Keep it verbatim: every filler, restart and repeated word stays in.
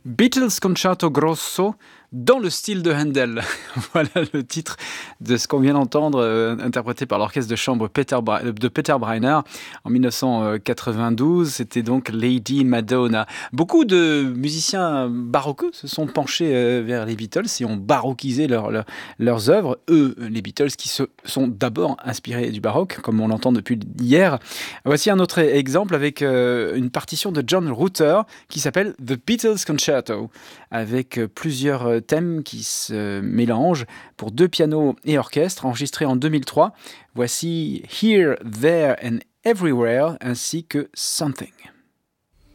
Beatles Concerto Grosso dans le style de Handel. Voilà le titre de ce qu'on vient d'entendre, euh, interprété par l'orchestre de chambre Peter Bra- de Peter Breiner en dix-neuf cent quatre-vingt-douze. C'était donc Lady Madonna. Beaucoup de musiciens baroqueux se sont penchés euh, vers les Beatles et ont baroquisé leur- leur- leurs œuvres. Eux, les Beatles, qui se sont d'abord inspirés du baroque, comme on l'entend depuis hier. Voici un autre exemple avec euh, une partition de John Rutter qui s'appelle The Beatles Concerto, avec euh, plusieurs euh, thèmes qui se mélangent pour deux pianos et orchestre, enregistré en deux mille trois. Voici Here, There and Everywhere ainsi que Something.